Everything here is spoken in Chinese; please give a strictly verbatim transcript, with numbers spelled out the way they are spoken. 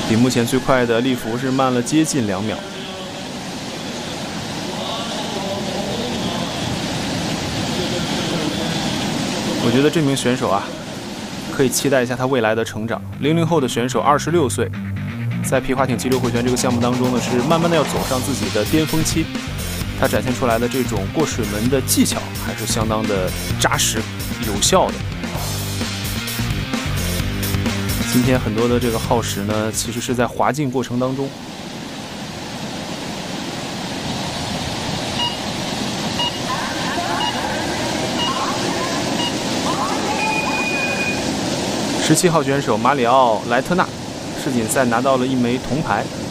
比目前最快的利弗是慢了接近两秒。我觉得这名选手啊，可以期待一下他未来的成长。零零后的选手，二十六岁，在皮划艇急流回旋这个项目当中呢，是慢慢的要走上自己的巅峰期。他展现出来的这种过水门的技巧还是相当的扎实有效的。今天很多的这个耗时呢，其实是在滑进过程当中。十七号选手马里奥莱特纳世锦赛拿到了一枚铜牌。